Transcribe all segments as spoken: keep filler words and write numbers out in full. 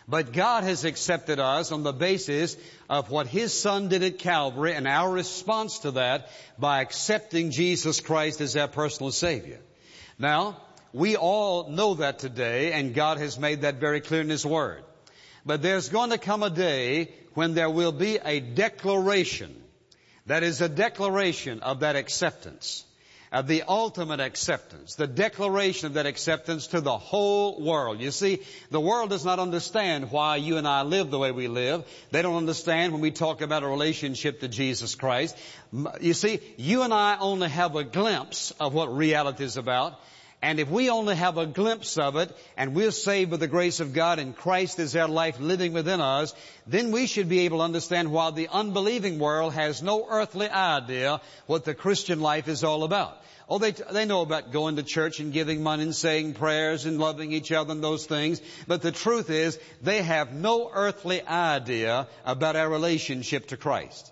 But God has accepted us on the basis of what His Son did at Calvary and our response to that by accepting Jesus Christ as our personal Savior. Now, we all know that today, and God has made that very clear in His Word. But there's going to come a day when there will be a declaration. That is a declaration of that acceptance. Of the ultimate acceptance, the declaration of that acceptance to the whole world. You see, the world does not understand why you and I live the way we live. They don't understand when we talk about a relationship to Jesus Christ. You see, you and I only have a glimpse of what reality is about. And if we only have a glimpse of it, and we're saved by the grace of God, and Christ is our life living within us, then we should be able to understand why the unbelieving world has no earthly idea what the Christian life is all about. Oh, they, they know about going to church and giving money and saying prayers and loving each other and those things. But the truth is, they have no earthly idea about our relationship to Christ.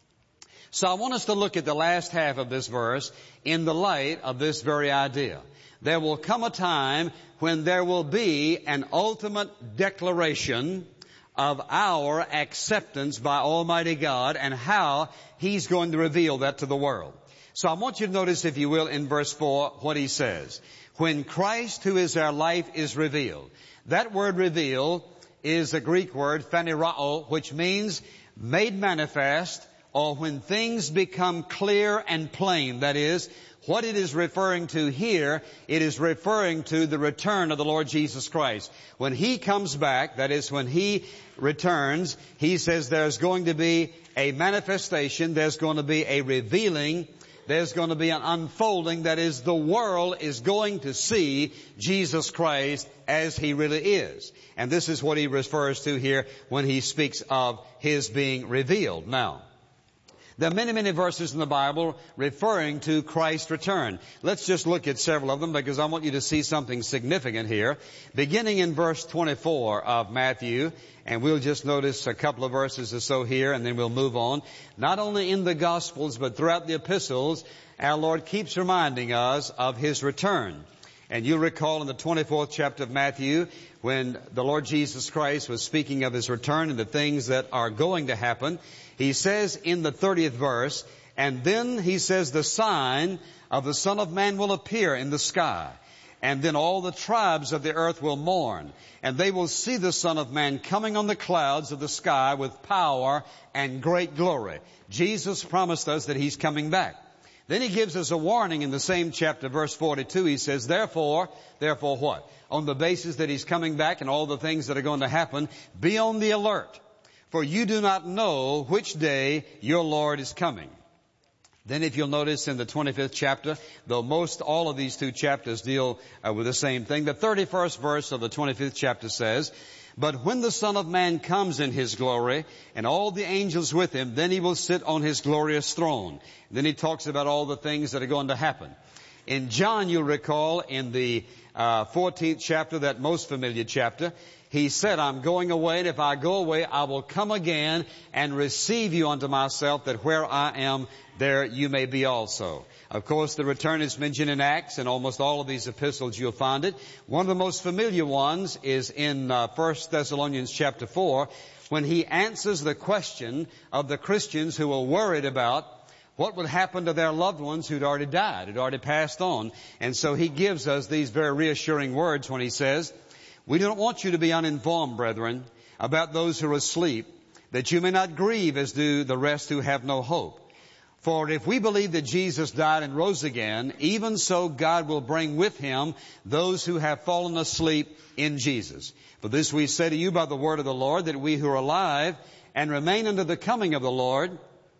So I want us to look at the last half of this verse in the light of this very idea. There will come a time when there will be an ultimate declaration of our acceptance by Almighty God and how He's going to reveal that to the world. So I want you to notice, if you will, in verse four, what he says. When Christ, who is our life, is revealed. That word reveal is a Greek word, phanerao, which means made manifest, or when things become clear and plain. That is, what it is referring to here, it is referring to the return of the Lord Jesus Christ. When He comes back, that is, when He returns, He says there's going to be a manifestation, there's going to be a revealing, there's going to be an unfolding. That is, the world is going to see Jesus Christ as He really is. And this is what He refers to here when He speaks of His being revealed. Now, there are many, many verses in the Bible referring to Christ's return. Let's just look at several of them because I want you to see something significant here. Beginning in verse twenty-four of Matthew, and we'll just notice a couple of verses or so here and then we'll move on. Not only in the Gospels but throughout the epistles, our Lord keeps reminding us of His return. And you'll recall in the twenty-fourth chapter of Matthew, when the Lord Jesus Christ was speaking of His return and the things that are going to happen, He says in the thirtieth verse, and then He says, the sign of the Son of Man will appear in the sky. And then all the tribes of the earth will mourn. And they will see the Son of Man coming on the clouds of the sky with power and great glory. Jesus promised us that He's coming back. Then He gives us a warning in the same chapter, verse forty-two. He says, therefore, therefore what? On the basis that He's coming back and all the things that are going to happen, be on the alert. For you do not know which day your Lord is coming. Then if you'll notice in the twenty-fifth chapter, though most all of these two chapters deal uh, with the same thing, the thirty-first verse of the twenty-fifth chapter says, but when the Son of Man comes in His glory, and all the angels with Him, then He will sit on His glorious throne. Then He talks about all the things that are going to happen. In John, you'll recall, in the uh, fourteenth chapter, that most familiar chapter, He said, I'm going away, and if I go away, I will come again and receive you unto myself, that where I am, there you may be also. Of course, the return is mentioned in Acts, and almost all of these epistles you'll find it. One of the most familiar ones is in uh, First Thessalonians chapter four, when he answers the question of the Christians who were worried about what would happen to their loved ones who'd already died, who'd already passed on. And so he gives us these very reassuring words when he says, we don't want you to be uninformed, brethren, about those who are asleep, that you may not grieve as do the rest who have no hope. For if we believe that Jesus died and rose again, even so God will bring with Him those who have fallen asleep in Jesus. For this we say to you by the word of the Lord, that we who are alive and remain unto the coming of the Lord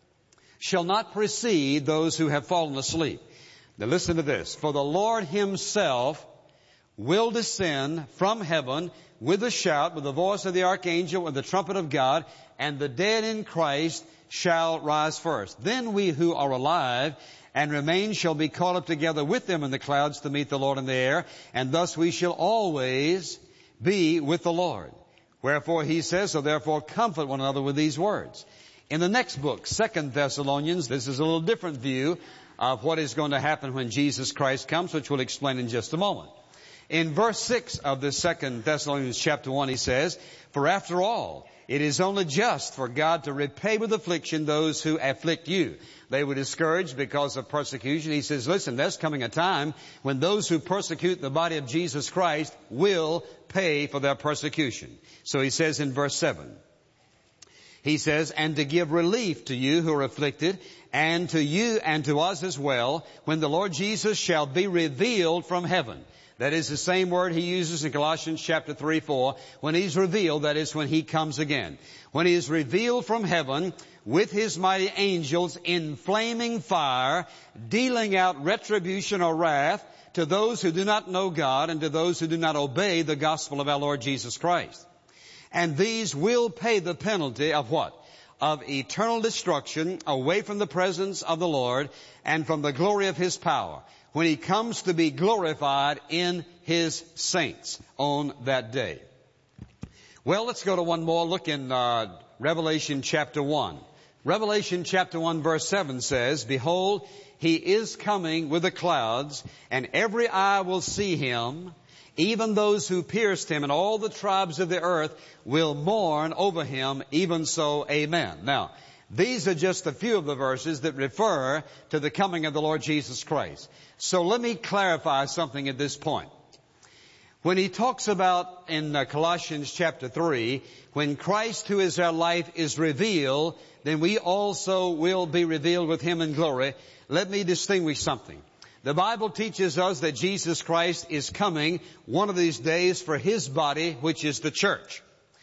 shall not precede those who have fallen asleep. Now listen to this. For the Lord Himself will descend from heaven with a shout, with the voice of the archangel, with the trumpet of God, and the dead in Christ shall rise first. Then we who are alive and remain shall be caught up together with them in the clouds to meet the Lord in the air, and thus we shall always be with the Lord. Wherefore He says, so therefore comfort one another with these words. In the next book, Second Thessalonians, this is a little different view of what is going to happen when Jesus Christ comes, which we'll explain in just a moment. In verse six of the second Thessalonians chapter one, he says, "For after all, it is only just for God to repay with affliction those who afflict you." They were discouraged because of persecution. He says, listen, there's coming a time when those who persecute the body of Jesus Christ will pay for their persecution. So he says in verse seven, he says, "And to give relief to you who are afflicted, and to you and to us as well, when the Lord Jesus shall be revealed from heaven." That is the same word he uses in Colossians chapter three, four. When he's revealed, that is when he comes again. When he is revealed from heaven with his mighty angels in flaming fire, dealing out retribution or wrath to those who do not know God and to those who do not obey the gospel of our Lord Jesus Christ. And these will pay the penalty of what? Of eternal destruction away from the presence of the Lord and from the glory of his power, when he comes to be glorified in his saints on that day. Well, let's go to one more. Look in uh, Revelation chapter one. Revelation chapter one verse seven says, "Behold, he is coming with the clouds, and every eye will see him, even those who pierced him, and all the tribes of the earth will mourn over him. Even so, amen." Now, these are just a few of the verses that refer to the coming of the Lord Jesus Christ. So let me clarify something at this point. When he talks about in uh, Colossians chapter three, when Christ who is our life is revealed, then we also will be revealed with him in glory. Let me distinguish something. The Bible teaches us that Jesus Christ is coming one of these days for his body, which is the church.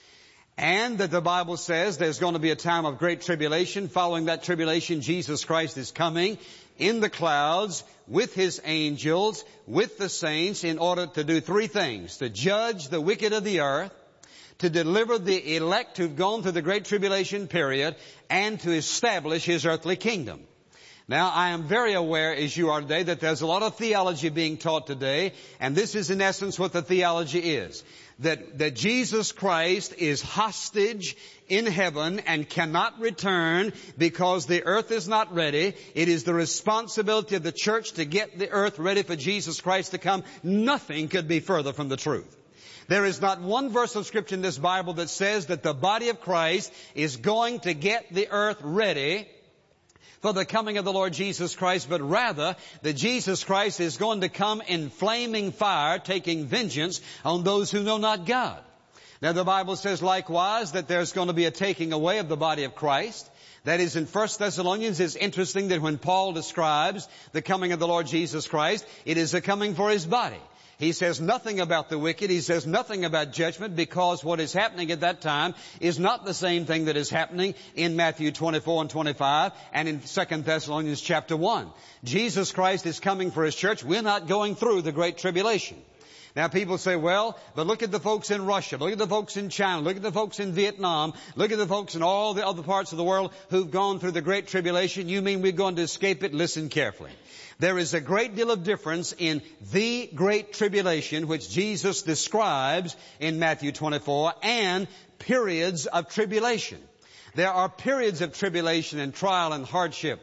And that the Bible says there's going to be a time of great tribulation. Following that tribulation, Jesus Christ is coming in the clouds with his angels, with the saints, in order to do three things: to judge the wicked of the earth, to deliver the elect who've gone through the great tribulation period, and to establish his earthly kingdom. Now, I am very aware, as you are today, that there's a lot of theology being taught today, and this is in essence what the theology is. That, that Jesus Christ is hostage in heaven and cannot return because the earth is not ready. It is the responsibility of the church to get the earth ready for Jesus Christ to come. Nothing could be further from the truth. There is not one verse of Scripture in this Bible that says that the body of Christ is going to get the earth ready for the coming of the Lord Jesus Christ, but rather that Jesus Christ is going to come in flaming fire, taking vengeance on those who know not God. Now, the Bible says likewise that there's going to be a taking away of the body of Christ. That is, in First Thessalonians, it's interesting that when Paul describes the coming of the Lord Jesus Christ, it is a coming for his body. He says nothing about the wicked. He says nothing about judgment, because what is happening at that time is not the same thing that is happening in Matthew twenty-four and twenty-five and in Second Thessalonians chapter one. Jesus Christ is coming for his church. We're not going through the great tribulation. Now, people say, well, but look at the folks in Russia, look at the folks in China, look at the folks in Vietnam, look at the folks in all the other parts of the world who've gone through the great tribulation. You mean we're going to escape it? Listen carefully. There is a great deal of difference in the great tribulation, which Jesus describes in Matthew twenty-four, and periods of tribulation. There are periods of tribulation and trial and hardship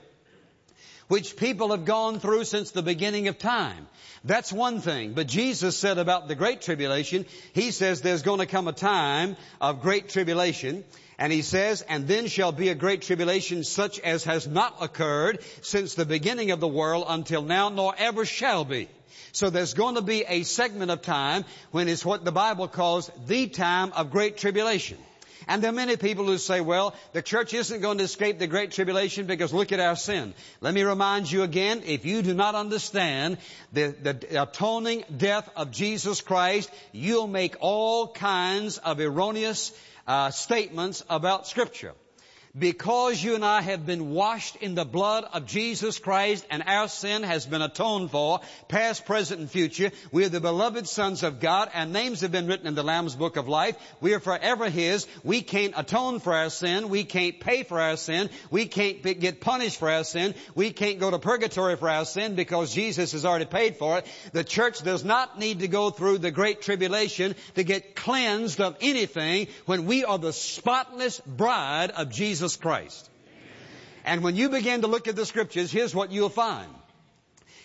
which people have gone through since the beginning of time. That's one thing. But Jesus said about the great tribulation, he says there's going to come a time of great tribulation. And he says, and then shall be a great tribulation such as has not occurred since the beginning of the world until now, nor ever shall be. So there's going to be a segment of time when it's what the Bible calls the time of great tribulation. And there are many people who say, well, the church isn't going to escape the great tribulation because look at our sin. Let me remind you again, if you do not understand the, the atoning death of Jesus Christ, you'll make all kinds of erroneous uh, statements about Scripture. Because you and I have been washed in the blood of Jesus Christ and our sin has been atoned for, past, present, and future, we are the beloved sons of God. Our names have been written in the Lamb's Book of Life. We are forever His. We can't atone for our sin. We can't pay for our sin. We can't be, get punished for our sin. We can't go to purgatory for our sin because Jesus has already paid for it. The church does not need to go through the great tribulation to get cleansed of anything when we are the spotless bride of Jesus Christ. And when you begin to look at the Scriptures, here's what you'll find.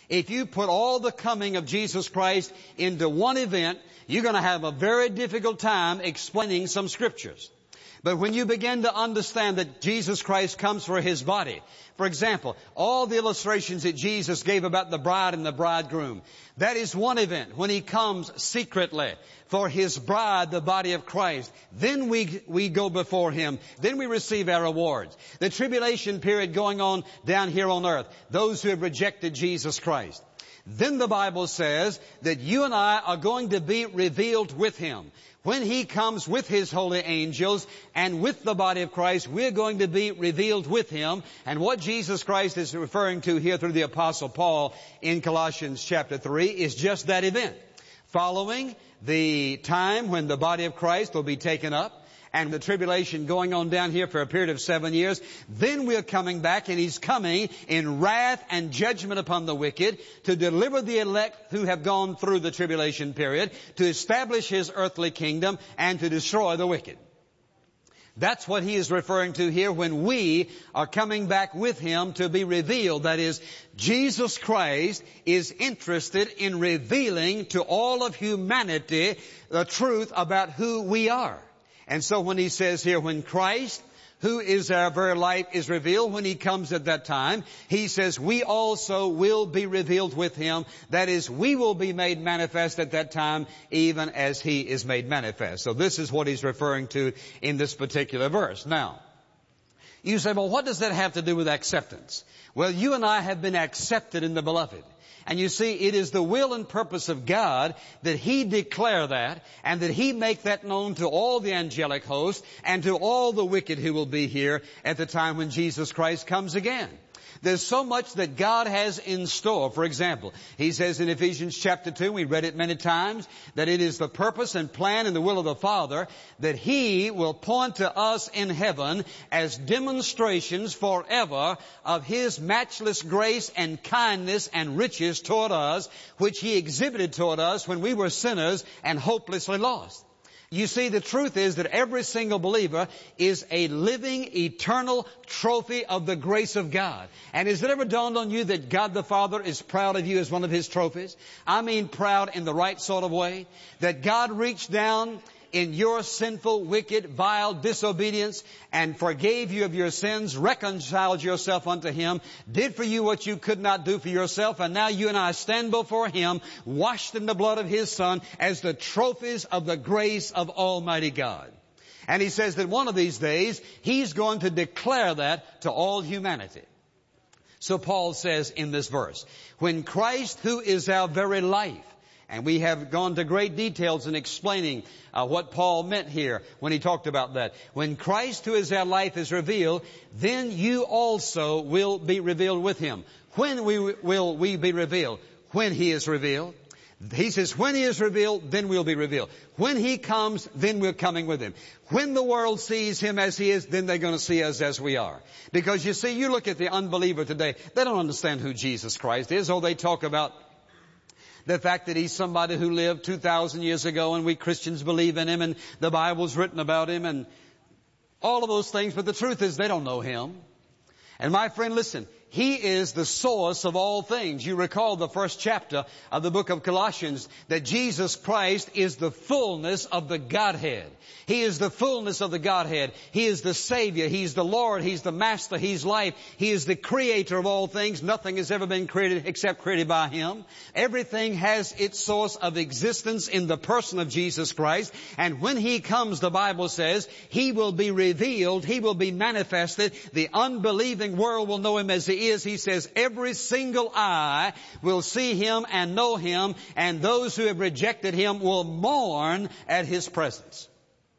If you put all the coming of Jesus Christ into one event, you're going to have a very difficult time explaining some scriptures. But when you begin to understand that Jesus Christ comes for His body, for example, all the illustrations that Jesus gave about the bride and the bridegroom, that is one event when He comes secretly for His bride, the body of Christ. Then we, we go before Him. Then we receive our rewards. The tribulation period going on down here on earth, those who have rejected Jesus Christ. Then the Bible says that you and I are going to be revealed with Him. When He comes with His holy angels and with the body of Christ, we're going to be revealed with Him. And what Jesus Christ is referring to here through the Apostle Paul in Colossians chapter three is just that event. Following the time when the body of Christ will be taken up, and the tribulation going on down here for a period of seven years. Then we're coming back, and He's coming in wrath and judgment upon the wicked to deliver the elect who have gone through the tribulation period, to establish His earthly kingdom, and to destroy the wicked. That's what He is referring to here when we are coming back with Him to be revealed. That is, Jesus Christ is interested in revealing to all of humanity the truth about who we are. And so when He says here, when Christ, who is our very life, is revealed, when He comes at that time, He says we also will be revealed with Him. That is, we will be made manifest at that time, even as He is made manifest. So this is what He's referring to in this particular verse. Now, you say, well, what does that have to do with acceptance? Well, you and I have been accepted in the Beloved. And you see, it is the will and purpose of God that He declare that, and that He make that known to all the angelic host and to all the wicked who will be here at the time when Jesus Christ comes again. There's so much that God has in store. For example, He says in Ephesians chapter two, we read it many times, that it is the purpose and plan and the will of the Father that He will point to us in heaven as demonstrations forever of His matchless grace and kindness and riches toward us, which He exhibited toward us when we were sinners and hopelessly lost. You see, the truth is that every single believer is a living, eternal trophy of the grace of God. And has it ever dawned on you that God the Father is proud of you as one of His trophies? I mean proud in the right sort of way. That God reached down in your sinful, wicked, vile disobedience and forgave you of your sins, reconciled yourself unto Him, did for you what you could not do for yourself, and now you and I stand before Him, washed in the blood of His Son, as the trophies of the grace of Almighty God. And He says that one of these days, He's going to declare that to all humanity. So Paul says in this verse, when Christ, who is our very life, and we have gone to great details in explaining uh, what Paul meant here when he talked about that. When Christ, who is our life, is revealed, then you also will be revealed with Him. When we will we be revealed? When He is revealed. He says, when He is revealed, then we'll be revealed. When He comes, then we're coming with Him. When the world sees Him as He is, then they're going to see us as we are. Because you see, you look at the unbeliever today, they don't understand who Jesus Christ is. Oh, they talk about the fact that He's somebody who lived two thousand years ago and we Christians believe in Him and the Bible's written about Him and all of those things. But the truth is they don't know Him. And my friend, listen, He is the source of all things. You recall the first chapter of the book of Colossians, that Jesus Christ is the fullness of the Godhead. He is the fullness of the Godhead. He is the Savior. He's the Lord. He's the Master. He's life. He is the Creator of all things. Nothing has ever been created except created by Him. Everything has its source of existence in the person of Jesus Christ. And when He comes, the Bible says, He will be revealed. He will be manifested. The unbelieving world will know Him as He is. He says every single eye will see Him and know Him, and those who have rejected Him will mourn at His presence.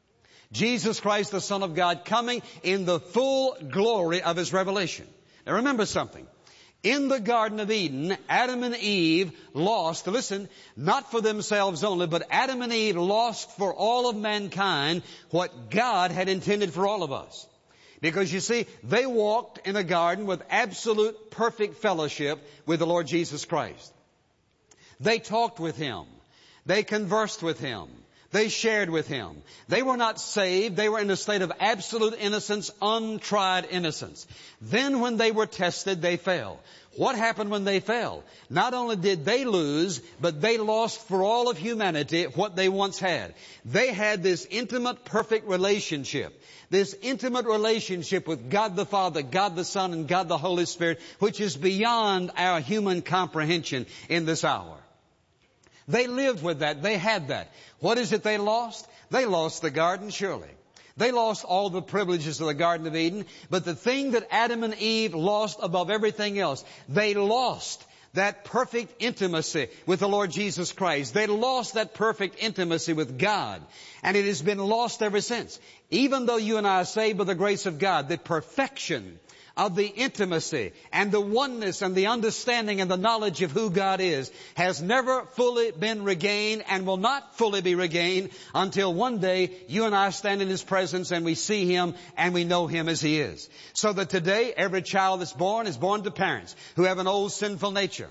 Jesus Christ, the Son of God, coming in the full glory of His revelation. Now remember something. In the Garden of Eden, Adam and Eve lost, listen, not for themselves only, but Adam and Eve lost for all of mankind what God had intended for all of us. Because you see, they walked in a garden with absolute perfect fellowship with the Lord Jesus Christ. They talked with Him. They conversed with Him. They shared with Him. They were not saved. They were in a state of absolute innocence, untried innocence. Then when they were tested, they fell. What happened when they fell? Not only did they lose, but they lost for all of humanity what they once had. They had this intimate, perfect relationship. This intimate relationship with God the Father, God the Son, and God the Holy Spirit, which is beyond our human comprehension in this hour. They lived with that. They had that. What is it they lost? They lost the garden, surely. They lost all the privileges of the Garden of Eden. But the thing that Adam and Eve lost above everything else, they lost that perfect intimacy with the Lord Jesus Christ. They lost that perfect intimacy with God. And it has been lost ever since. Even though you and I are saved by the grace of God, the perfection of the intimacy and the oneness and the understanding and the knowledge of who God is has never fully been regained and will not fully be regained until one day you and I stand in His presence and we see Him and we know Him as He is. So that today every child that's born is born to parents who have an old sinful nature.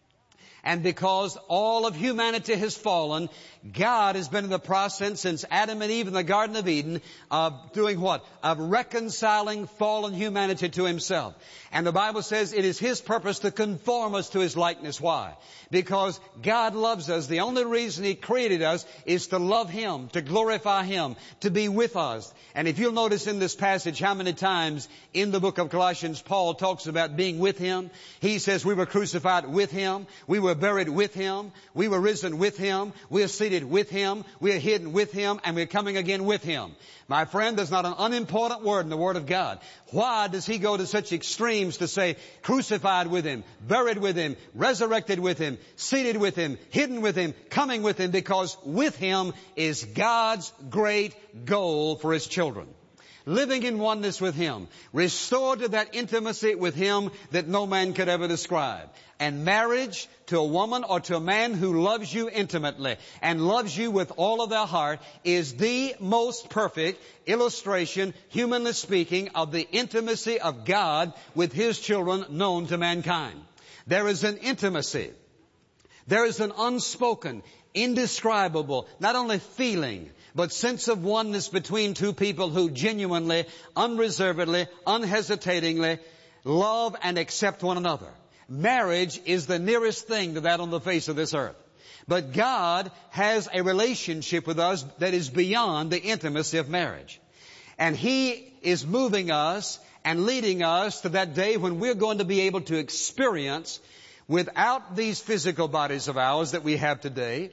And because all of humanity has fallen, God has been in the process since Adam and Eve in the Garden of Eden of doing what? Of reconciling fallen humanity to Himself. And the Bible says it is His purpose to conform us to His likeness. Why? Because God loves us. The only reason He created us is to love Him, to glorify Him, to be with us. And if you'll notice in this passage how many times in the book of Colossians Paul talks about being with Him. He says we were crucified with Him. We were buried with Him. We were risen with Him. We are seated with Him. We are hidden with Him. And we're coming again with Him. My friend, there's not an unimportant word in the Word of God. Why does He go to such extremes to say crucified with Him, buried with Him, resurrected with Him, seated with Him, hidden with Him, coming with Him? Because with Him is God's great goal for His children. Living in oneness with Him, restored to that intimacy with Him that no man could ever describe. And marriage to a woman or to a man who loves you intimately and loves you with all of their heart is the most perfect illustration, humanly speaking, of the intimacy of God with His children known to mankind. There is an intimacy. There is an unspoken, indescribable, not only feeling, but sense of oneness between two people who genuinely, unreservedly, unhesitatingly love and accept one another. Marriage is the nearest thing to that on the face of this earth. But God has a relationship with us that is beyond the intimacy of marriage. And He is moving us and leading us to that day when we're going to be able to experience, without these physical bodies of ours that we have today,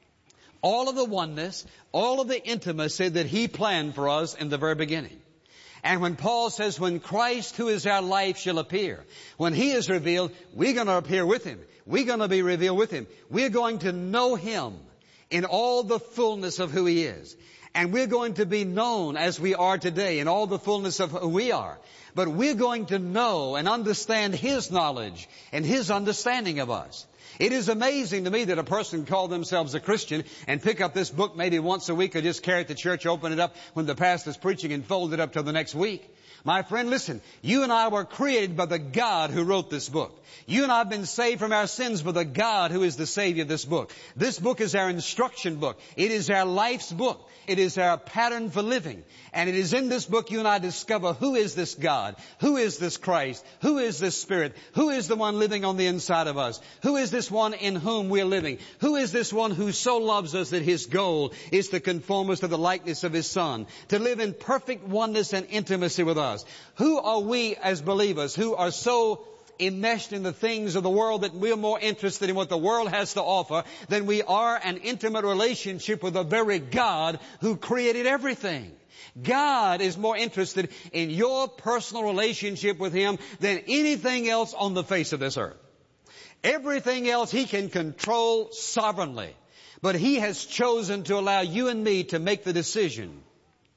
all of the oneness, all of the intimacy that He planned for us in the very beginning. And when Paul says, when Christ, who is our life, shall appear, when He is revealed, we're going to appear with Him. We're going to be revealed with Him. We're going to know Him in all the fullness of who He is. And we're going to be known as we are today in all the fullness of who we are. But we're going to know and understand His knowledge and His understanding of us. It is amazing to me that a person can call themselves a Christian and pick up this book maybe once a week or just carry it to church, open it up when the pastor's preaching and fold it up till the next week. My friend, listen, you and I were created by the God who wrote this book. You and I have been saved from our sins by the God who is the Savior of this book. This book is our instruction book. It is our life's book. It is our pattern for living. And it is in this book you and I discover who is this God? Who is this Christ? Who is this Spirit? Who is the one living on the inside of us? Who is this one in whom we're living? Who is this one who so loves us that His goal is to conform us to the likeness of His Son, to live in perfect oneness and intimacy with us? Who are we as believers who are so enmeshed in the things of the world that we're more interested in what the world has to offer than we are an intimate relationship with the very God who created everything? God is more interested in your personal relationship with Him than anything else on the face of this earth. Everything else He can control sovereignly. But He has chosen to allow you and me to make the decision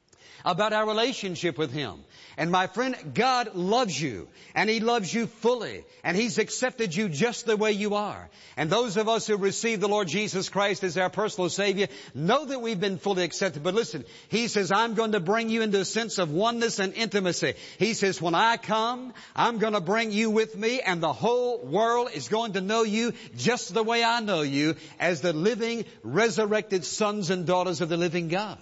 about our relationship with Him. And my friend, God loves you, and He loves you fully, and He's accepted you just the way you are. And those of us who receive the Lord Jesus Christ as our personal Savior know that we've been fully accepted. But listen, He says, I'm going to bring you into a sense of oneness and intimacy. He says, when I come, I'm going to bring you with me, and the whole world is going to know you just the way I know you, as the living, resurrected sons and daughters of the living God.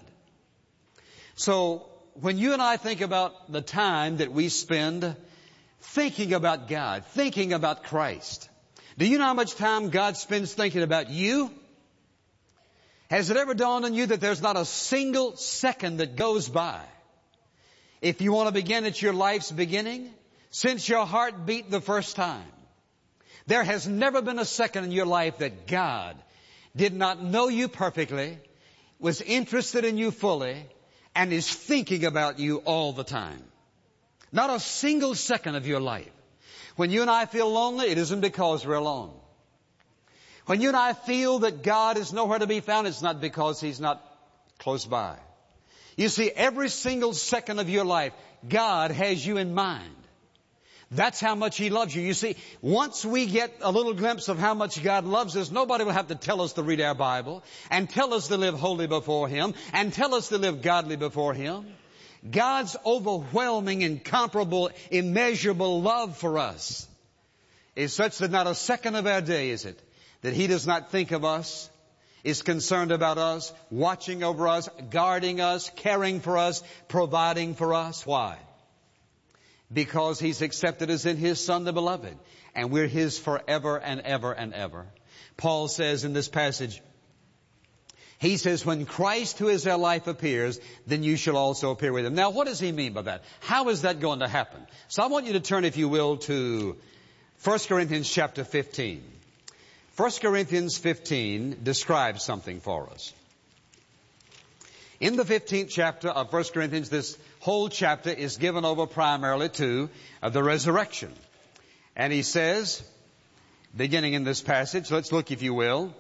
So, when you and I think about the time that we spend thinking about God, thinking about Christ, do you know how much time God spends thinking about you? Has it ever dawned on you that there's not a single second that goes by, if you want to begin at your life's beginning, since your heart beat the first time? There has never been a second in your life that God did not know you perfectly, was interested in you fully, and is thinking about you all the time. Not a single second of your life. When you and I feel lonely, it isn't because we're alone. When you and I feel that God is nowhere to be found, it's not because He's not close by. You see, every single second of your life, God has you in mind. That's how much He loves you. You see, once we get a little glimpse of how much God loves us, nobody will have to tell us to read our Bible and tell us to live holy before Him and tell us to live godly before Him. God's overwhelming, incomparable, immeasurable love for us is such that not a second of our day is it that He does not think of us, is concerned about us, watching over us, guarding us, caring for us, providing for us. Why? Because He's accepted us in His Son, the Beloved. And we're His forever and ever and ever. Paul says in this passage, he says, when Christ, who is our life, appears, then you shall also appear with Him. Now, what does he mean by that? How is that going to happen? So I want you to turn, if you will, to First Corinthians chapter fifteen. First Corinthians fifteen describes something for us. In the fifteenth chapter of First Corinthians, this whole chapter is given over primarily to uh, the resurrection. And he says, beginning in this passage, let's look, if you will,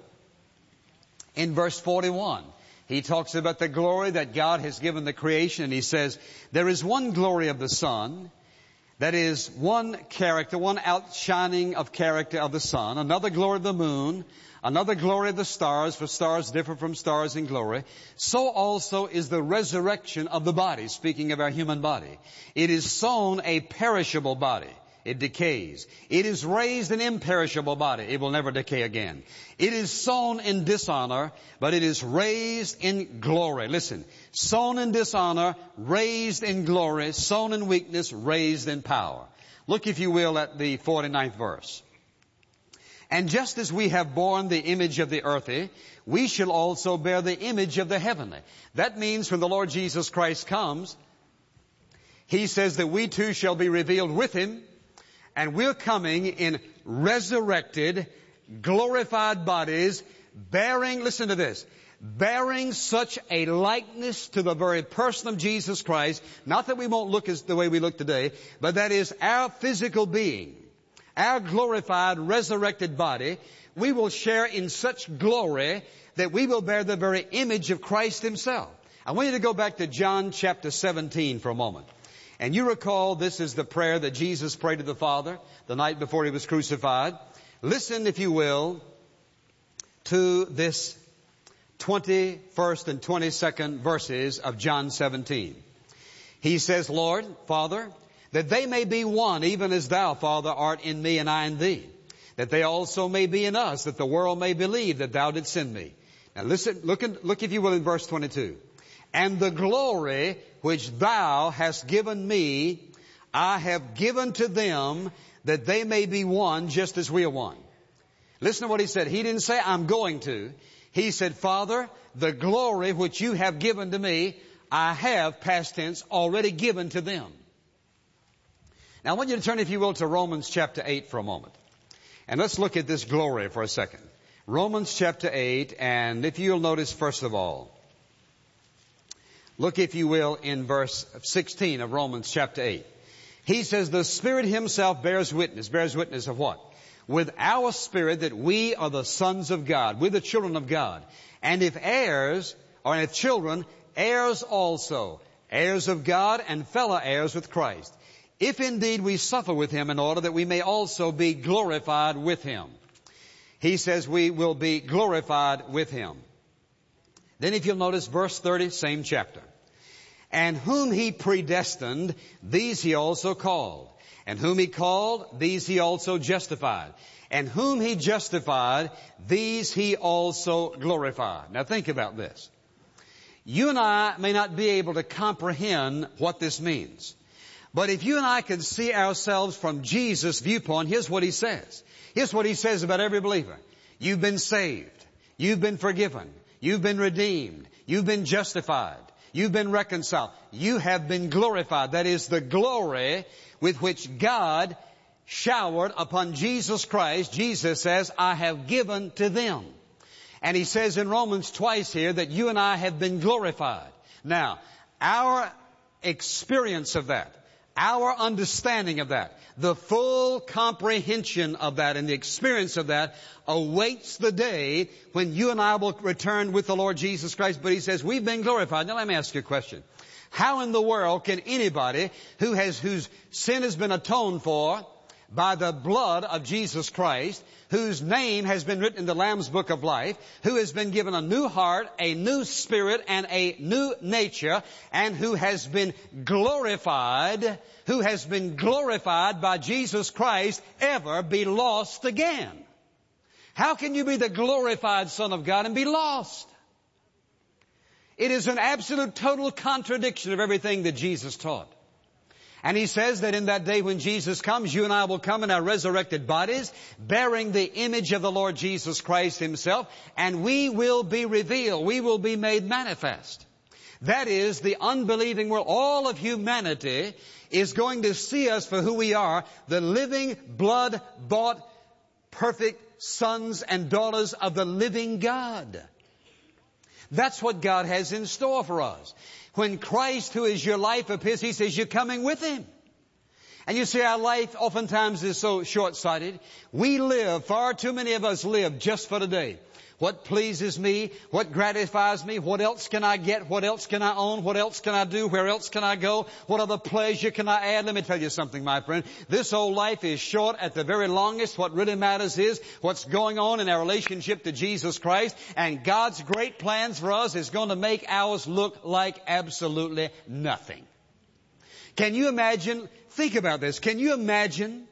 in verse forty-one. He talks about the glory that God has given the creation, and he says, there is one glory of the sun, that is one character, one outshining of character of the sun, another glory of the moon, another glory of the stars, for stars differ from stars in glory. So also is the resurrection of the body, speaking of our human body. It is sown a perishable body. It decays. It is raised an imperishable body. It will never decay again. It is sown in dishonor, but it is raised in glory. Listen, sown in dishonor, raised in glory, sown in weakness, raised in power. Look, if you will, at the forty-ninth verse. And just as we have borne the image of the earthly, we shall also bear the image of the heavenly. That means when the Lord Jesus Christ comes, He says that we too shall be revealed with Him, and we're coming in resurrected, glorified bodies, bearing, listen to this, bearing such a likeness to the very person of Jesus Christ, not that we won't look as the way we look today, but that is our physical being, our glorified, resurrected body, we will share in such glory that we will bear the very image of Christ Himself. I want you to go back to John chapter seventeen for a moment. And you recall this is the prayer that Jesus prayed to the Father the night before He was crucified. Listen, if you will, to this twenty-first and twenty-second verses of John seventeen. He says, Lord, Father, that they may be one, even as Thou, Father, art in me and I in Thee, that they also may be in us, that the world may believe that Thou didst send me. Now listen, look, in, look if you will in verse twenty-two. And the glory which Thou hast given me, I have given to them, that they may be one, just as we are one. Listen to what He said. He didn't say, I'm going to. He said, Father, the glory which You have given to me, I have, past tense, already given to them. Now I want you to turn, if you will, to Romans chapter eight for a moment. And let's look at this glory for a second. Romans chapter eight, and if you'll notice, first of all, look, if you will, in verse sixteen of Romans chapter eight. He says, the Spirit Himself bears witness. Bears witness of what? With our spirit that we are the sons of God. We're the children of God. And if heirs, or if children, heirs also. heirs of God and fellow heirs with Christ, if indeed we suffer with him, in order that we may also be glorified with him. He says we will be glorified with him. Then if you'll notice verse thirty, same chapter. And whom he predestined, these he also called. And whom he called, these he also justified. And whom he justified, these he also glorified. Now think about this. You and I may not be able to comprehend what this means. But if you and I can see ourselves from Jesus' viewpoint, here's what he says. Here's what he says about every believer. You've been saved. You've been forgiven. You've been redeemed. You've been justified. You've been reconciled. You have been glorified. That is the glory with which God showered upon Jesus Christ. Jesus says, I have given to them. And he says in Romans twice here that you and I have been glorified. Now, our experience of that, our understanding of that, the full comprehension of that and the experience of that awaits the day when you and I will return with the Lord Jesus Christ. But he says, we've been glorified. Now let me ask you a question. How in the world can anybody who has, whose sin has been atoned for by the blood of Jesus Christ, whose name has been written in the Lamb's Book of Life, who has been given a new heart, a new spirit, and a new nature, and who has been glorified, who has been glorified by Jesus Christ, ever be lost again? How can you be the glorified Son of God and be lost? It is an absolute total contradiction of everything that Jesus taught. And he says that in that day when Jesus comes, you and I will come in our resurrected bodies, bearing the image of the Lord Jesus Christ himself, and we will be revealed. We will be made manifest. That is, the unbelieving world, all of humanity is going to see us for who we are, the living, blood-bought, perfect sons and daughters of the living God. That's what God has in store for us. When Christ, who is your life, appears, he says you're coming with him. And you see, our life oftentimes is so short-sighted. We live, far too many of us live just for today. What pleases me? What gratifies me? What else can I get? What else can I own? What else can I do? Where else can I go? What other pleasure can I add? Let me tell you something, my friend. This old life is short at the very longest. What really matters is what's going on in our relationship to Jesus Christ. And God's great plans for us is going to make ours look like absolutely nothing. Can you imagine? Think about this. Can you imagine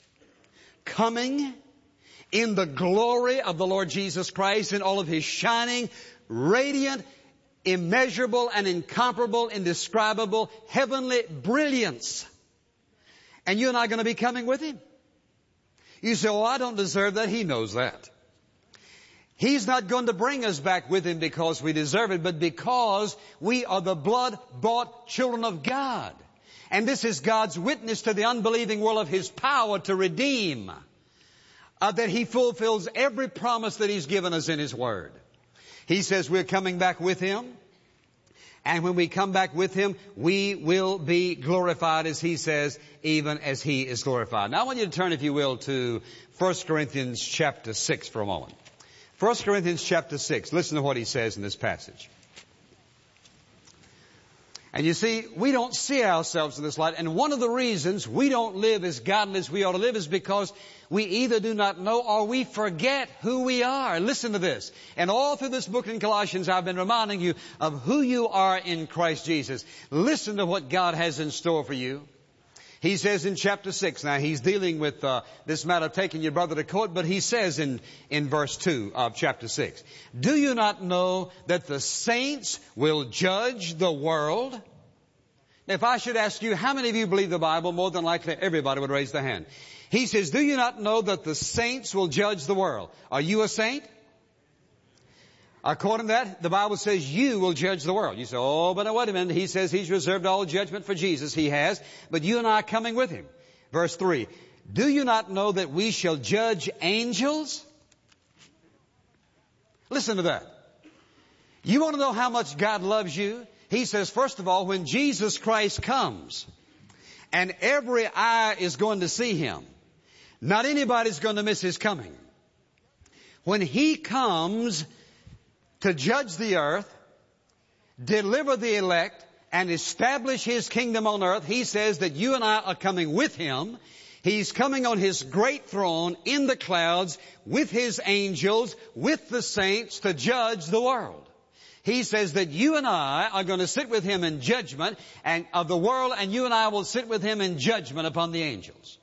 coming in the glory of the Lord Jesus Christ in all of his shining, radiant, immeasurable and incomparable, indescribable, heavenly brilliance? And you and I are going to be coming with him. You say, oh, I don't deserve that. He knows that. He's not going to bring us back with him because we deserve it, but because we are the blood-bought children of God. And this is God's witness to the unbelieving world of his power to redeem. Uh, that he fulfills every promise that he's given us in his word. He says we're coming back with him. And when we come back with him, we will be glorified, as he says, even as he is glorified. Now I want you to turn, if you will, to First Corinthians chapter six for a moment. First Corinthians chapter six. Listen to what he says in this passage. And you see, we don't see ourselves in this light. And one of the reasons we don't live as godly as we ought to live is because we either do not know or we forget who we are. Listen to this. And all through this book in Colossians, I've been reminding you of who you are in Christ Jesus. Listen to what God has in store for you. He says in chapter six, now he's dealing with uh, this matter of taking your brother to court, but he says in, in verse two of chapter six, do you not know that the saints will judge the world? Now, if I should ask you, how many of you believe the Bible? More than likely everybody would raise their hand. He says, do you not know that the saints will judge the world? Are you a saint? According to that, the Bible says you will judge the world. You say, oh, but now wait a minute. He says he's reserved all judgment for Jesus. He has. But you and I are coming with him. Verse three. Do you not know that we shall judge angels? Listen to that. You want to know how much God loves you? He says, first of all, when Jesus Christ comes and every eye is going to see him, not anybody's going to miss his coming. When he comes to judge the earth, deliver the elect, and establish His kingdom on earth, He says that you and I are coming with Him. He's coming on His great throne in the clouds with His angels, with the saints to judge the world. He says that you and I are going to sit with Him in judgment and of the world, and you and I will sit with Him in judgment upon the angels.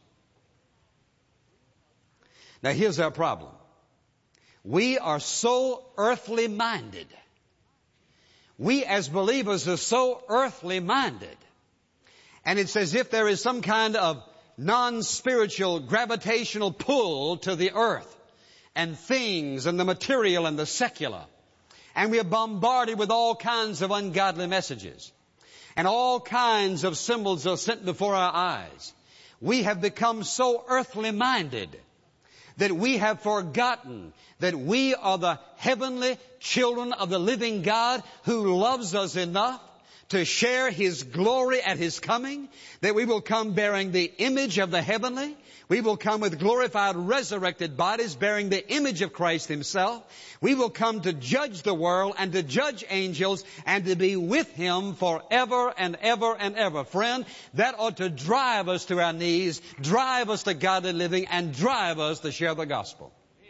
Now here's our problem. We are so earthly minded. We as believers are so earthly minded. And it's as if there is some kind of non-spiritual gravitational pull to the earth and things and the material and the secular. And we are bombarded with all kinds of ungodly messages. And all kinds of symbols are sent before our eyes. We have become so earthly minded that we have forgotten that we are the heavenly children of the living God who loves us enough to share His glory at His coming, that we will come bearing the image of the heavenly. We will come with glorified, resurrected bodies bearing the image of Christ Himself. We will come to judge the world and to judge angels and to be with Him forever and ever and ever. Friend, that ought to drive us to our knees, drive us to godly living, and drive us to share the gospel.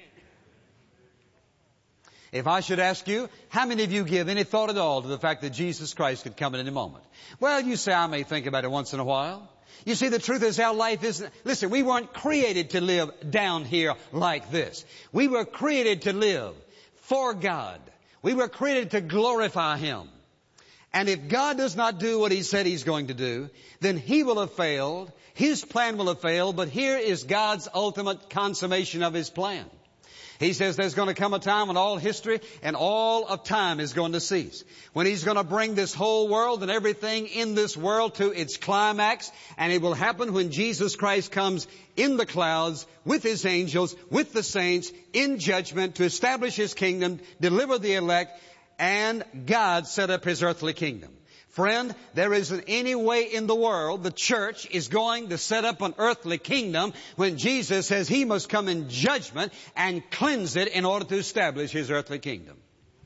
If I should ask you, how many of you give any thought at all to the fact that Jesus Christ could come at any moment? Well, you say, I may think about it once in a while. You see, the truth is our life isn't... Listen, we weren't created to live down here like this. We were created to live for God. We were created to glorify Him. And if God does not do what He said He's going to do, then He will have failed. His plan will have failed. But here is God's ultimate consummation of His plan. He says there's going to come a time when all history and all of time is going to cease. When He's going to bring this whole world and everything in this world to its climax. And it will happen when Jesus Christ comes in the clouds with His angels, with the saints, in judgment to establish His kingdom, deliver the elect, and God set up His earthly kingdom. Friend, there isn't any way in the world the church is going to set up an earthly kingdom when Jesus says He must come in judgment and cleanse it in order to establish His earthly kingdom.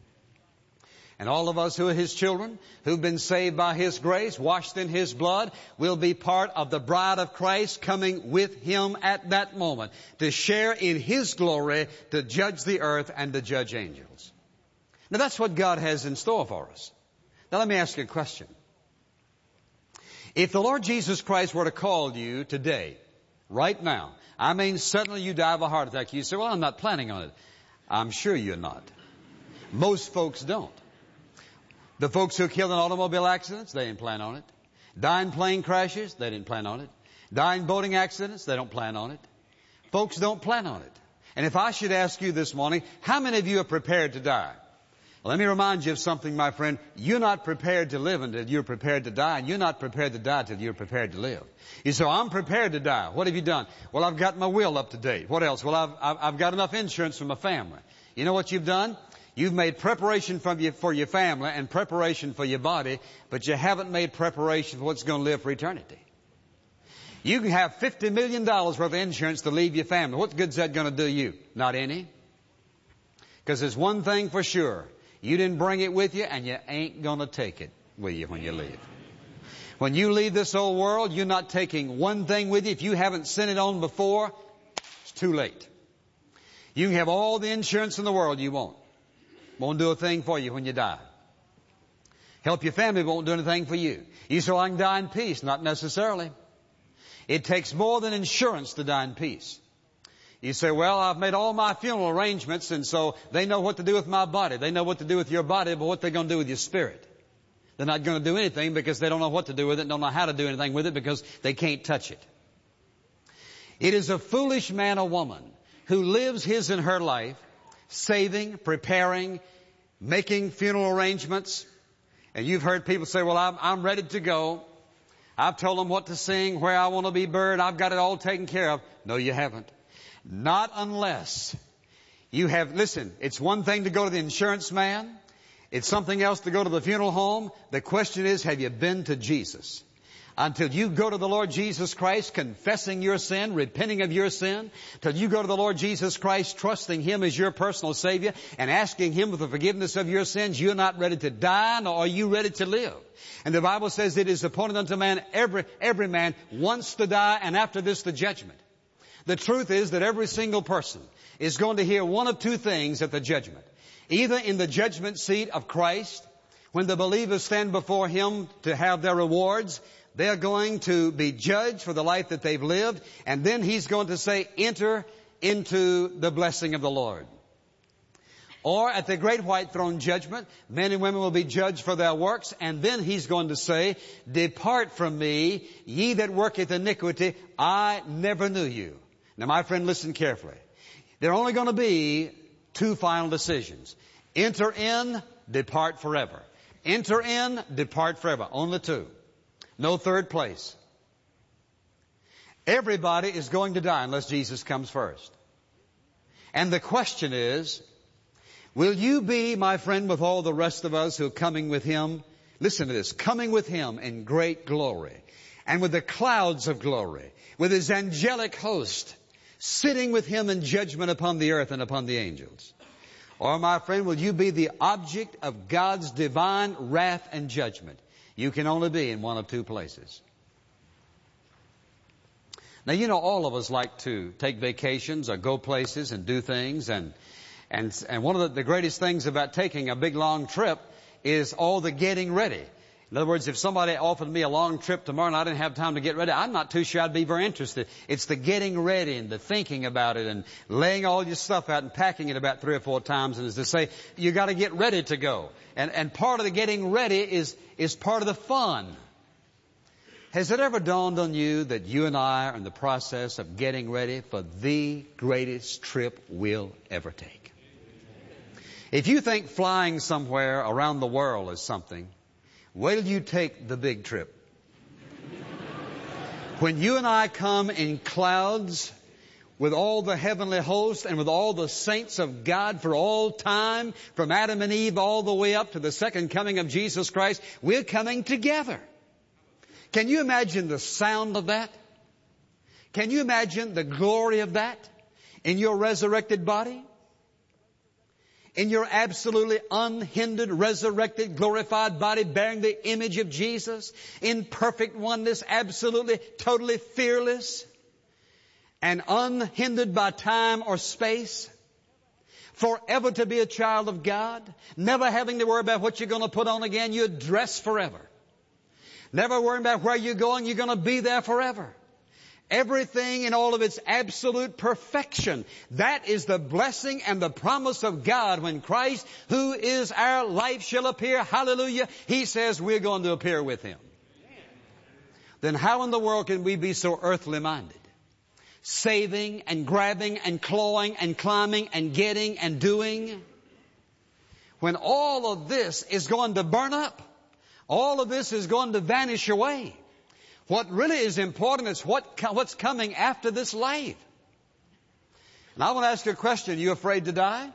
And all of us who are His children, who've been saved by His grace, washed in His blood, will be part of the bride of Christ coming with Him at that moment to share in His glory, to judge the earth and to judge angels. Now that's what God has in store for us. Now let me ask you a question. If the Lord Jesus Christ were to call you today, right now, I mean suddenly you die of a heart attack, you say, well, I'm not planning on it. I'm sure you're not. Most folks don't. The folks who are killed in automobile accidents, they didn't plan on it. Die in plane crashes, they didn't plan on it. Die in boating accidents, they don't plan on it. Folks don't plan on it. And if I should ask you this morning, how many of you are prepared to die? Well, let me remind you of something, my friend. You're not prepared to live until you're prepared to die, and you're not prepared to die until you're prepared to live. You say, I'm prepared to die. What have you done? Well, I've got my will up to date. What else? Well, I've, I've, I've got enough insurance for my family. You know what you've done? You've made preparation for your, for your family and preparation for your body, but you haven't made preparation for what's going to live for eternity. You can have fifty million dollars worth of insurance to leave your family. What good's that going to do you? Not any. Because there's one thing for sure. You didn't bring it with you, and you ain't going to take it with you when you leave. When you leave this old world, you're not taking one thing with you. If you haven't sent it on before, it's too late. You can have all the insurance in the world you want. Won't do a thing for you when you die. Help your family, won't do anything for you. You say, well, I can die in peace. Not necessarily. It takes more than insurance to die in peace. You say, well, I've made all my funeral arrangements, and so they know what to do with my body. They know what to do with your body, but what they're going to do with your spirit. They're not going to do anything because they don't know what to do with it, don't know how to do anything with it because they can't touch it. It is a foolish man or woman who lives his and her life saving, preparing, making funeral arrangements. And you've heard people say, well, I'm, I'm ready to go. I've told them what to sing, where I want to be buried. I've got it all taken care of. No, you haven't. Not unless you have, listen, it's one thing to go to the insurance man. It's something else to go to the funeral home. The question is, have you been to Jesus? Until you go to the Lord Jesus Christ, confessing your sin, repenting of your sin, till you go to the Lord Jesus Christ, trusting Him as your personal Savior, and asking Him for the forgiveness of your sins, you're not ready to die, nor are you ready to live. And the Bible says it is appointed unto man, every, every man wants to die, and after this the judgment. The truth is that every single person is going to hear one of two things at the judgment. Either in the judgment seat of Christ, when the believers stand before Him to have their rewards, they are going to be judged for the life that they've lived, and then He's going to say, enter into the blessing of the Lord. Or at the great white throne judgment, men and women will be judged for their works, and then He's going to say, depart from me, ye that worketh iniquity, I never knew you. Now my friend, listen carefully. There are only going to be two final decisions. Enter in, depart forever. Enter in, depart forever. Only two. No third place. Everybody is going to die unless Jesus comes first. And the question is, will you be, my friend, with all the rest of us who are coming with Him? Listen to this. Coming with Him in great glory. And with the clouds of glory. With His angelic host. Sitting with Him in judgment upon the earth and upon the angels. Or, my friend, will you be the object of God's divine wrath and judgment? You can only be in one of two places. Now, you know, all of us like to take vacations or go places and do things. And and, and one of the, the greatest things about taking a big, long trip is all the getting ready. In other words, if somebody offered me a long trip tomorrow and I didn't have time to get ready, I'm not too sure I'd be very interested. It's the getting ready and the thinking about it and laying all your stuff out and packing it about three or four times. And as to say, you got to get ready to go. And, and part of the getting ready is, is part of the fun. Has it ever dawned on you that you and I are in the process of getting ready for the greatest trip we'll ever take? If you think flying somewhere around the world is something, wait till you take the big trip. When you and I come in clouds with all the heavenly hosts and with all the saints of God for all time, from Adam and Eve all the way up to the second coming of Jesus Christ, we're coming together. Can you imagine the sound of that? Can you imagine the glory of that in your resurrected body? In your absolutely unhindered, resurrected, glorified body bearing the image of Jesus, in perfect oneness, absolutely, totally fearless, and unhindered by time or space, forever to be a child of God, never having to worry about what you're going to put on again. You're dressed forever. Never worrying about where you're going. You're going to be there forever. Everything in all of its absolute perfection. That is the blessing and the promise of God when Christ, who is our life, shall appear. Hallelujah. He says we're going to appear with Him. Then how in the world can we be so earthly minded? Saving and grabbing and clawing and climbing and getting and doing. When all of this is going to burn up. All of this is going to vanish away. What really is important is what, what's coming after this life. And I want to ask you a question. Are you afraid to die?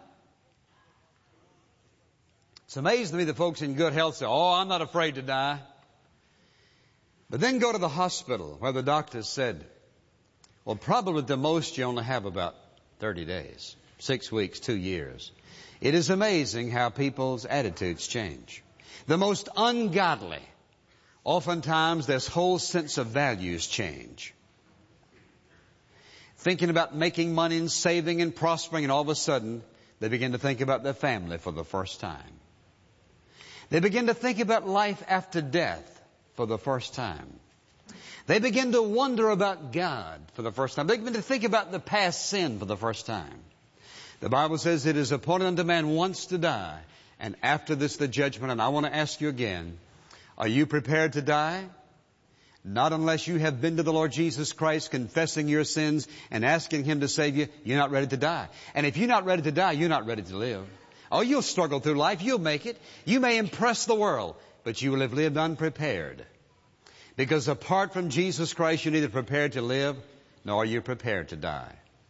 It's amazing to me that folks in good health say, oh, I'm not afraid to die. But then go to the hospital where the doctors said, well, probably at the most you only have about thirty days, six weeks, two years. It is amazing how people's attitudes change. The most ungodly, oftentimes this whole sense of values change. Thinking about making money and saving and prospering, and all of a sudden they begin to think about their family for the first time. They begin to think about life after death for the first time. They begin to wonder about God for the first time. They begin to think about the past sin for the first time. The Bible says it is appointed unto man once to die, and after this the judgment. And I want to ask you again, are you prepared to die? Not unless you have been to the Lord Jesus Christ, confessing your sins and asking Him to save you. You're not ready to die. And if you're not ready to die, you're not ready to live. Oh, you'll struggle through life. You'll make it. You may impress the world, but you will have lived unprepared. Because apart from Jesus Christ, you're neither prepared to live, nor are you prepared to die.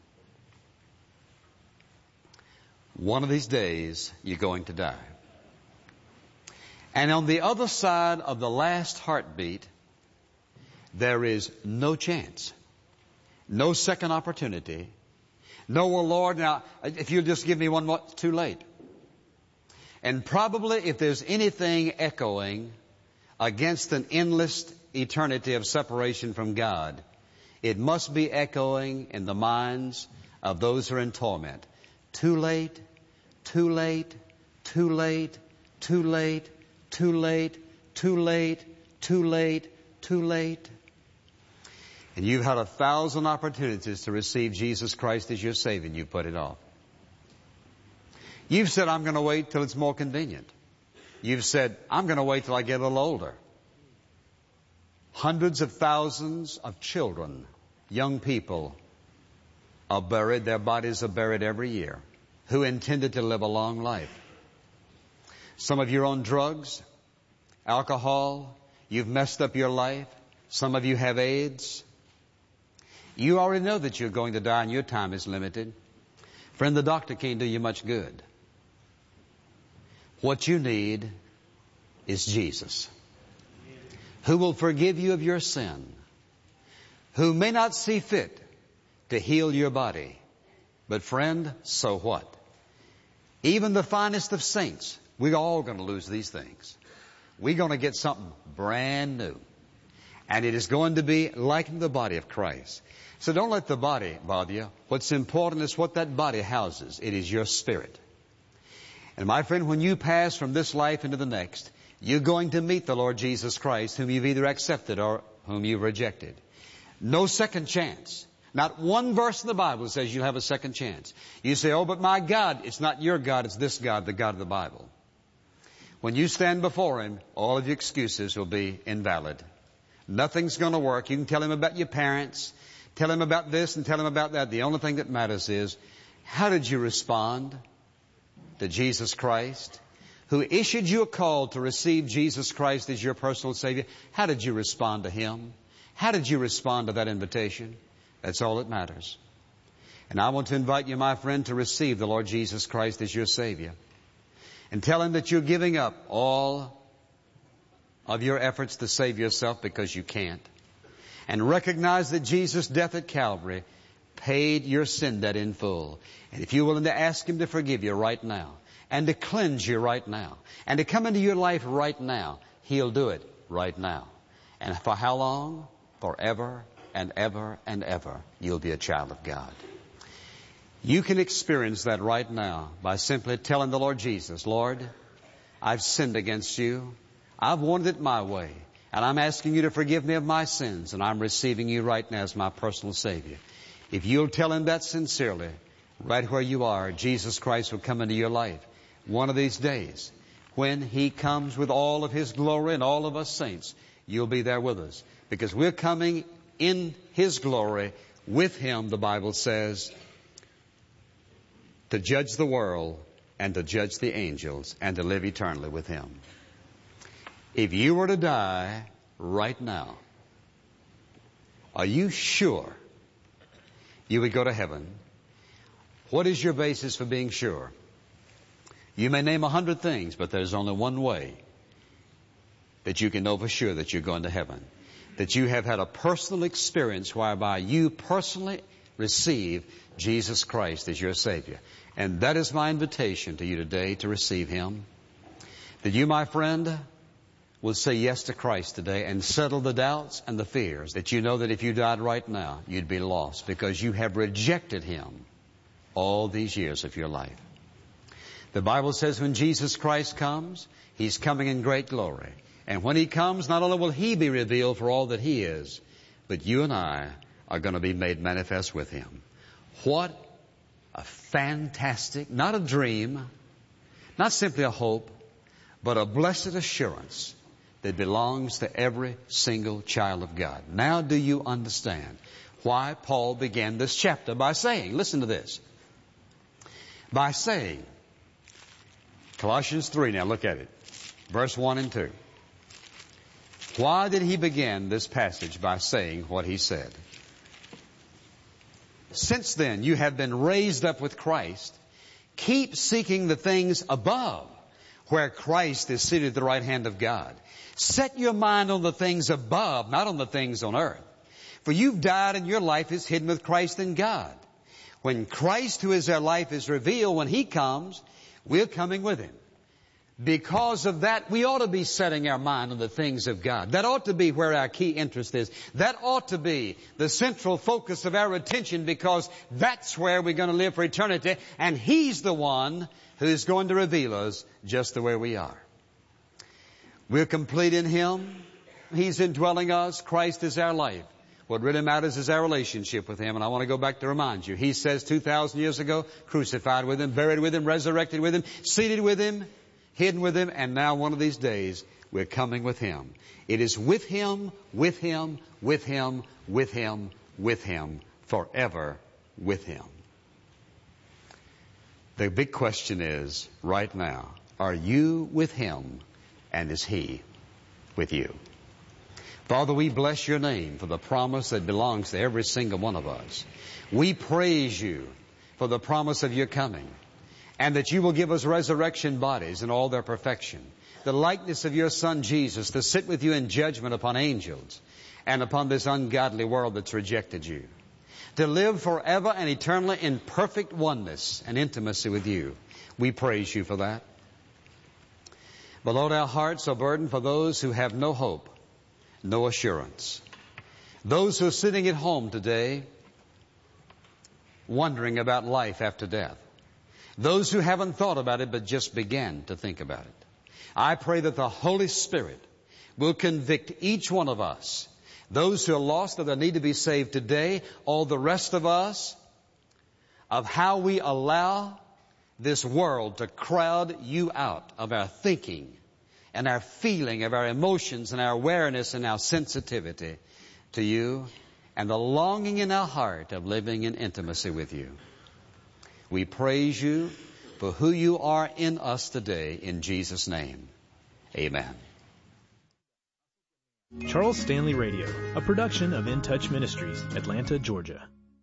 One of these days, you're going to die. And on the other side of the last heartbeat there is no chance, no second opportunity. No, well, Lord, now, if you'll just give me one more, too late. And probably if there's anything echoing against an endless eternity of separation from God, it must be echoing in the minds of those who are in torment. Too late, too late, too late, too late, too late, too late, too late, too late. And you've had a thousand opportunities to receive Jesus Christ as your Savior, and you put it off. You've said, I'm going to wait till it's more convenient. You've said, I'm going to wait till I get a little older. Hundreds of thousands of children, young people, are buried. Their bodies are buried every year, who intended to live a long life. Some of you are on drugs, alcohol. You've messed up your life. Some of you have AIDS. You already know that you're going to die and your time is limited. Friend, the doctor can't do you much good. What you need is Jesus, who will forgive you of your sin, who may not see fit to heal your body. But friend, so what? Even the finest of saints, we're all going to lose these things. We're going to get something brand new. And it is going to be like the body of Christ. So don't let the body bother you. What's important is what that body houses. It is your spirit. And my friend, when you pass from this life into the next, you're going to meet the Lord Jesus Christ, whom you've either accepted or whom you've rejected. No second chance. Not one verse in the Bible says you'll have a second chance. You say, oh, but my God, it's not your God, it's this God, the God of the Bible. When you stand before Him, all of your excuses will be invalid. Nothing's going to work. You can tell Him about your parents, tell Him about this and tell Him about that. The only thing that matters is, how did you respond to Jesus Christ, who issued you a call to receive Jesus Christ as your personal Savior? How did you respond to Him? How did you respond to that invitation? That's all that matters. And I want to invite you, my friend, to receive the Lord Jesus Christ as your Savior. And tell Him that you're giving up all of your efforts to save yourself because you can't. And recognize that Jesus' death at Calvary paid your sin debt in full. And if you're willing to ask Him to forgive you right now, and to cleanse you right now, and to come into your life right now, He'll do it right now. And for how long? Forever and ever and ever, you'll be a child of God. You can experience that right now by simply telling the Lord Jesus, Lord, I've sinned against you. I've wanted it my way. And I'm asking you to forgive me of my sins. And I'm receiving you right now as my personal Savior. If you'll tell Him that sincerely, right where you are, Jesus Christ will come into your life. One of these days, when He comes with all of His glory and all of us saints, you'll be there with us. Because we're coming in His glory with Him, the Bible says, to judge the world and to judge the angels and to live eternally with Him. If you were to die right now, are you sure you would go to heaven? What is your basis for being sure? You may name a hundred things, but there's only one way that you can know for sure that you're going to heaven. That you have had a personal experience whereby you personally receive Jesus Christ as your Savior. And that is my invitation to you today, to receive Him. That you, my friend, will say yes to Christ today and settle the doubts and the fears that you know that if you died right now, you'd be lost because you have rejected Him all these years of your life. The Bible says when Jesus Christ comes, He's coming in great glory. And when He comes, not only will He be revealed for all that He is, but you and I are going to be made manifest with Him. What a fantastic, not a dream, not simply a hope, but a blessed assurance that belongs to every single child of God. Now do you understand why Paul began this chapter by saying, listen to this, by saying, Colossians three, now look at it, verse one and two. Why did he begin this passage by saying what he said? Since then you have been raised up with Christ, keep seeking the things above, where Christ is seated at the right hand of God. Set your mind on the things above, not on the things on earth. For you've died and your life is hidden with Christ in God. When Christ, who is our life, is revealed, when He comes, we're coming with Him. Because of that, we ought to be setting our mind on the things of God. That ought to be where our key interest is. That ought to be the central focus of our attention, because that's where we're going to live for eternity. And He's the one who is going to reveal us just the way we are. We're complete in Him. He's indwelling us. Christ is our life. What really matters is our relationship with Him. And I want to go back to remind you. He says two thousand years ago, crucified with Him, buried with Him, resurrected with Him, seated with Him, hidden with Him, and now one of these days we're coming with Him. It is with Him, with Him, with Him, with Him, with Him, forever with Him. The big question is, right now, are you with Him, and is He with you? Father, we bless Your name for the promise that belongs to every single one of us. We praise You for the promise of Your coming, and that You will give us resurrection bodies in all their perfection, the likeness of Your Son Jesus, to sit with You in judgment upon angels and upon this ungodly world that's rejected You, to live forever and eternally in perfect oneness and intimacy with You. We praise You for that. But Lord, our hearts are burdened for those who have no hope, no assurance. Those who are sitting at home today wondering about life after death. Those who haven't thought about it but just began to think about it. I pray that the Holy Spirit will convict each one of us, those who are lost or that need to be saved today, all the rest of us, of how we allow this world to crowd You out of our thinking and our feeling, of our emotions and our awareness and our sensitivity to You, and the longing in our heart of living in intimacy with You. We praise You for who You are in us today, in Jesus' name. Amen. Charles Stanley Radio, a production of In Touch Ministries, Atlanta, Georgia.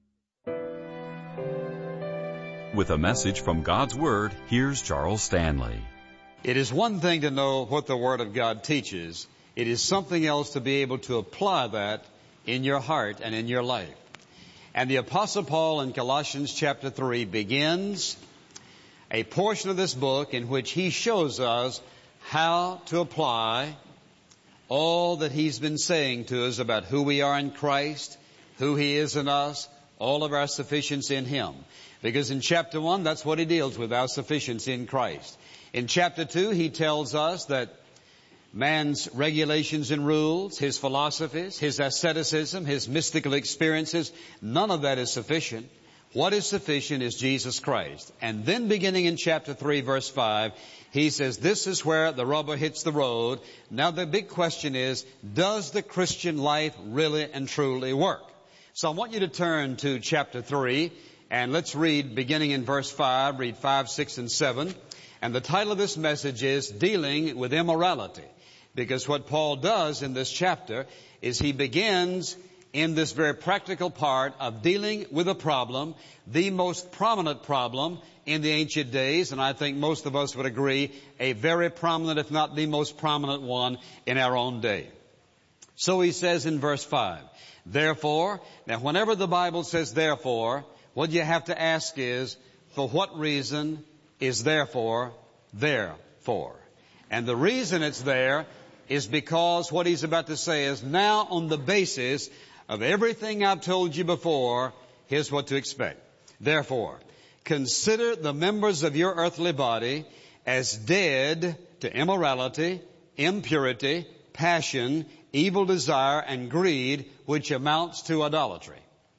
With a message from God's Word, here's Charles Stanley. It is one thing to know what the Word of God teaches. It is something else to be able to apply that in your heart and in your life. And the Apostle Paul in Colossians chapter three begins a portion of this book in which he shows us how to apply all that he's been saying to us about who we are in Christ, who He is in us, all of our sufficiency in Him. Because in chapter one, that's what he deals with, our sufficiency in Christ. In chapter two, he tells us that man's regulations and rules, his philosophies, his asceticism, his mystical experiences, none of that is sufficient. What is sufficient is Jesus Christ. And then beginning in chapter three, verse five, he says this is where the rubber hits the road. Now the big question is, does the Christian life really and truly work? So I want you to turn to chapter three, and let's read beginning in verse five, read five, six, and seven. And the title of this message is Dealing with Immorality. Because what Paul does in this chapter is he begins in this very practical part of dealing with a problem, the most prominent problem in the ancient days, and I think most of us would agree, a very prominent, if not the most prominent one in our own day. So he says in verse five, therefore, now whenever the Bible says therefore, what you have to ask is, for what reason is therefore there for? And the reason it's there is because what he's about to say is, now on the basis of everything I've told you before, here's what to expect. Therefore, consider the members of your earthly body as dead to immorality, impurity, passion, evil desire, and greed, which amounts to idolatry.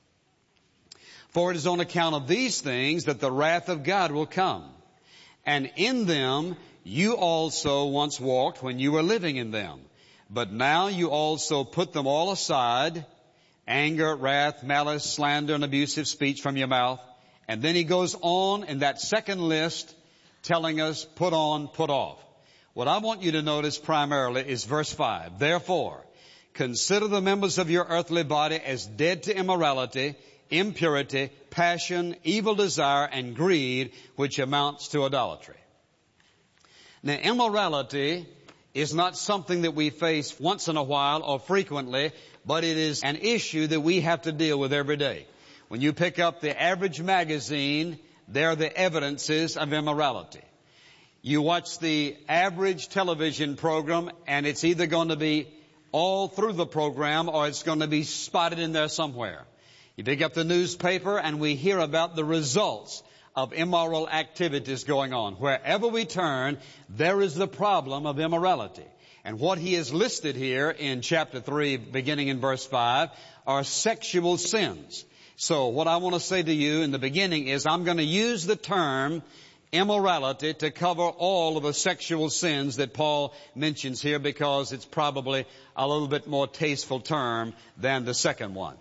For it is on account of these things that the wrath of God will come. And in them you also once walked when you were living in them. But now you also put them all aside, anger, wrath, malice, slander, and abusive speech from your mouth. And then he goes on in that second list telling us, put on, put off. What I want you to notice primarily is verse five. Therefore, consider the members of your earthly body as dead to immorality, impurity, passion, evil desire, and greed, which amounts to idolatry. Now, immorality is not something that we face once in a while or frequently, but it is an issue that we have to deal with every day. When you pick up the average magazine, there are the evidences of immorality. You watch the average television program, and it's either going to be all through the program or it's going to be spotted in there somewhere. You pick up the newspaper, and we hear about the results of immoral activities going on. Wherever we turn, there is the problem of immorality. And what he has listed here in chapter three, beginning in verse five, are sexual sins. So what I want to say to you in the beginning is I'm going to use the term immorality to cover all of the sexual sins that Paul mentions here, because it's probably a little bit more tasteful term than the second one.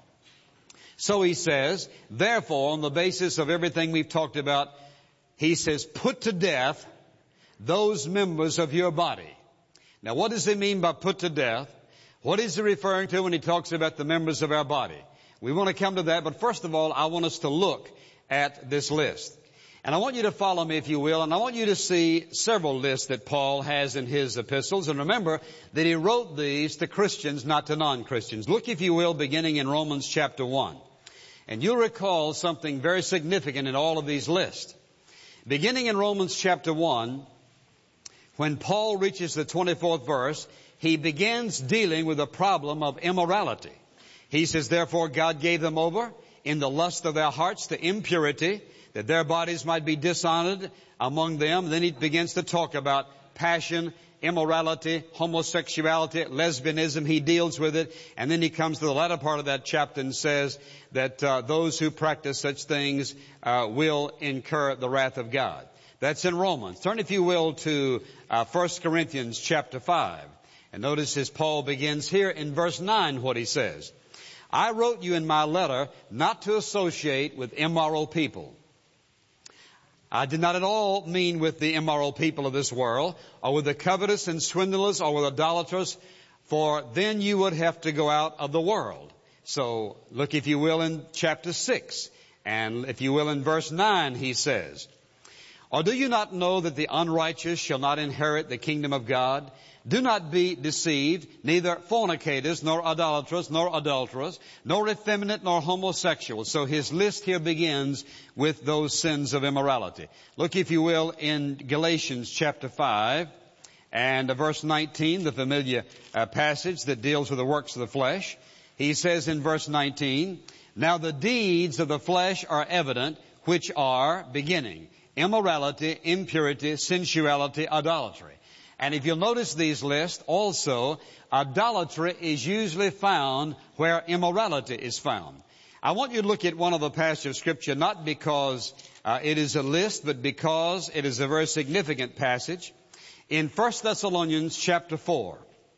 So he says, therefore, on the basis of everything we've talked about, he says, put to death those members of your body. Now, what does he mean by put to death? What is he referring to when he talks about the members of our body? We want to come to that, but first of all, I want us to look at this list. And I want you to follow me, if you will, and I want you to see several lists that Paul has in his epistles. And remember that he wrote these to Christians, not to non-Christians. Look, if you will, beginning in Romans chapter one. And you'll recall something very significant in all of these lists. Beginning in Romans chapter one, when Paul reaches the twenty-fourth verse, he begins dealing with the problem of immorality. He says, therefore God gave them over in the lust of their hearts to impurity, that their bodies might be dishonored among them. Then he begins to talk about passion, immorality, homosexuality, lesbianism. He deals with it. And then he comes to the latter part of that chapter and says that uh, those who practice such things uh, will incur the wrath of God. That's in Romans. Turn, if you will, to uh, First Corinthians chapter five. And notice as Paul begins here in verse nine what he says. I wrote you in my letter not to associate with immoral people. I did not at all mean with the immoral people of this world, or with the covetous and swindlers, or with idolaters, for then you would have to go out of the world. So look, if you will, in chapter six, and if you will, in verse nine, he says, or do you not know that the unrighteous shall not inherit the kingdom of God? Do not be deceived, neither fornicators, nor idolaters, nor adulterers, nor effeminate, nor homosexuals. So his list here begins with those sins of immorality. Look, if you will, in Galatians chapter five and verse nineteen, the familiar uh, passage that deals with the works of the flesh. He says in verse nineteen, now the deeds of the flesh are evident, which are, beginning, immorality, impurity, sensuality, idolatry. And if you'll notice these lists, also, idolatry is usually found where immorality is found. I want you to look at one of the passages of Scripture, not because uh, it is a list, but because it is a very significant passage. In First Thessalonians chapter four,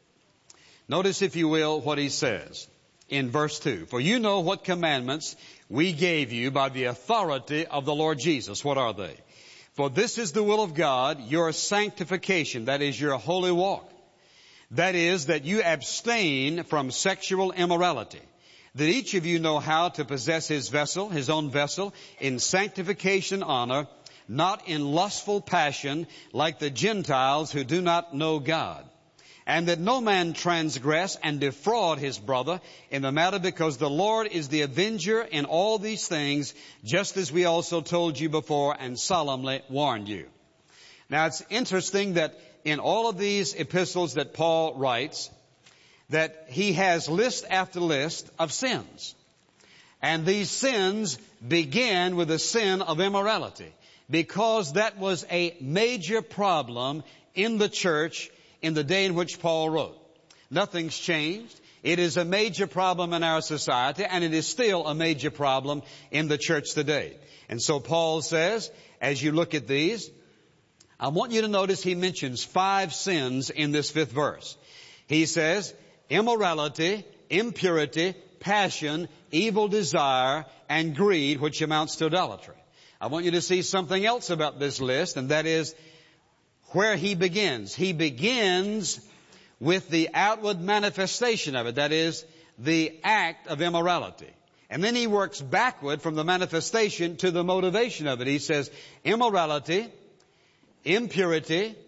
notice, if you will, what he says in verse two. For you know what commandments we gave you by the authority of the Lord Jesus. What are they? For this is the will of God, your sanctification, that is your holy walk. That is, that you abstain from sexual immorality, that each of you know how to possess his vessel, his own vessel, in sanctification, honor, not in lustful passion, like the Gentiles who do not know God. And that no man transgress and defraud his brother in the matter, because the Lord is the avenger in all these things, just as we also told you before and solemnly warned you. Now, it's interesting that in all of these epistles that Paul writes, that he has list after list of sins. And these sins begin with the sin of immorality, because that was a major problem in the church in the day in which Paul wrote. Nothing's changed. It is a major problem in our society, and it is still a major problem in the church today. And so Paul says, as you look at these, I want you to notice he mentions five sins in this fifth verse. He says, immorality, impurity, passion, evil desire, and greed, which amounts to idolatry. I want you to see something else about this list, and that is where he begins. He begins with the outward manifestation of it, that is, the act of immorality. And then he works backward from the manifestation to the motivation of it. He says, immorality, impurity,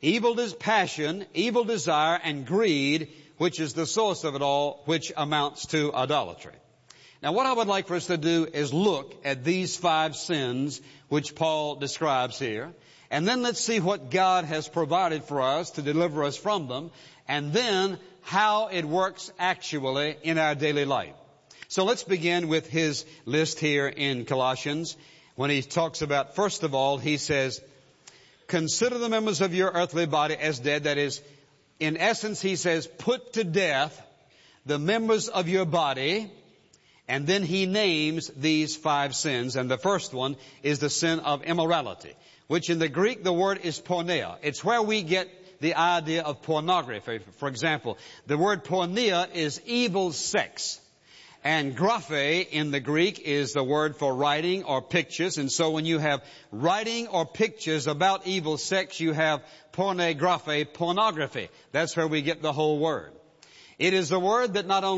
evil is passion, evil desire, and greed, which is the source of it all, which amounts to idolatry. Now, what I would like for us to do is look at these five sins which Paul describes here, and then let's see what God has provided for us to deliver us from them, and then how it works actually in our daily life. So let's begin with his list here in Colossians. When he talks about, first of all, he says, consider the members of your earthly body as dead. That is, in essence, he says, put to death the members of your body. And then he names these five sins. And the first one is the sin of immorality, which in the Greek, the word is porneia. It's where we get the idea of pornography. For example, the word porneia is evil sex. And graphe in the Greek is the word for writing or pictures. And so when you have writing or pictures about evil sex, you have porne graphe, pornography. That's where we get the whole word. It is a word that not only